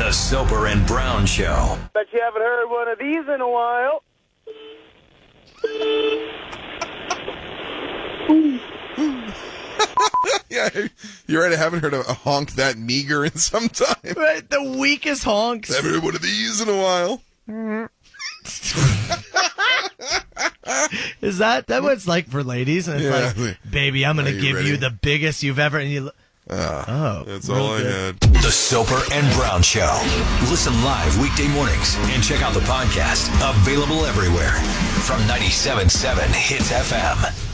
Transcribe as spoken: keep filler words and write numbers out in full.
The Soper and Brown Show. Bet you haven't heard one of these in a while. Yeah, you're right. I haven't heard a honk that meager in some time. Right, the weakest honks. I haven't heard one of these in a while. Is that that what it's like for ladies? And it's Yeah. like, baby, I'm going Are to you give ready? you the biggest you've ever. And you, Uh, oh, that's real all I good. had. The Soper and Brown Show. Listen live weekday mornings and check out the podcast. Available everywhere from ninety-seven point seven Hits F M.